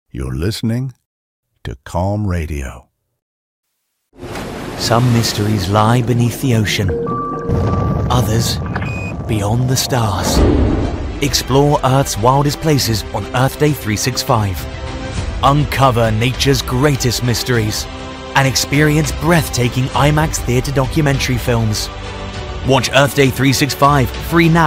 You're listening to Calm Radio. Some mysteries lie beneath the ocean. Others, beyond the stars. Explore Earth's wildest places on Earth Day 365. Uncover nature's greatest mysteries and experience breathtaking IMAX theatre documentary films. Watch Earth Day 365 free now